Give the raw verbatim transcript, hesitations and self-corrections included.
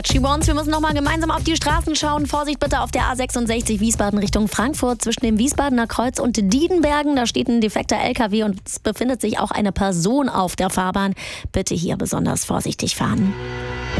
She Wants. Wir müssen noch mal gemeinsam auf die Straßen schauen. Vorsicht bitte auf der A sechsundsechzig Wiesbaden Richtung Frankfurt zwischen dem Wiesbadener Kreuz und Diedenbergen. Da steht ein defekter L K W und es befindet sich auch eine Person auf der Fahrbahn. Bitte hier besonders vorsichtig fahren.